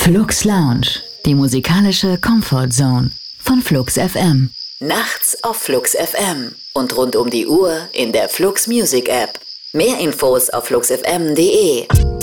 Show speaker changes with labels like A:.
A: Flux Lounge, die musikalische Comfort Zone von Flux FM. Nachts auf Flux FM und rund um die Uhr in der Flux Music App. Mehr Infos auf fluxfm.de.